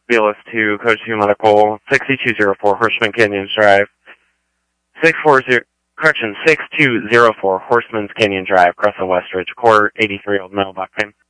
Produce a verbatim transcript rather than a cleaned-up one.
B L S two, Code two Medical, six two zero four Horseman Canyons Drive. six four zero, correction, six two zero four Horseman's Canyon Drive, Crescent West Ridge Court, eighty-three Old Mill, Buckman.